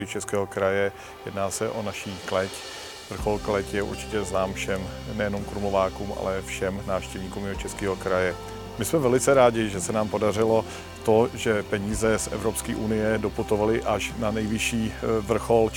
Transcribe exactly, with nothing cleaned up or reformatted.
Českého kraje, jedná se o naší Kleť. Vrchol Kleť je určitě znám všem, nejenom Krumlovákům, ale všem návštěvníkům Jihočeského kraje. My jsme velice rádi, že se nám podařilo to, že peníze z Evropské unie doputovaly až na nejvyšší vrchol